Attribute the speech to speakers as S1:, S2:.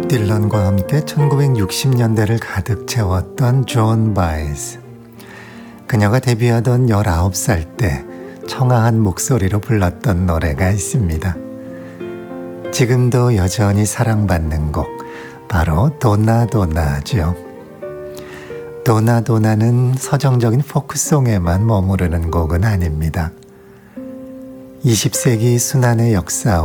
S1: 딜런과 함께 1960년대를 가득 채웠던 존 바이즈. 그녀가 데뷔하던 19살 때 청아한 목소리로 불렀던 노래가 있습니다. 지금도 여전히 사랑받는 곡, 바로 도나도나죠. 도나도나는 서정적인 포크송에만 머무르는 곡은 아닙니다. 20세기 순환의 역사와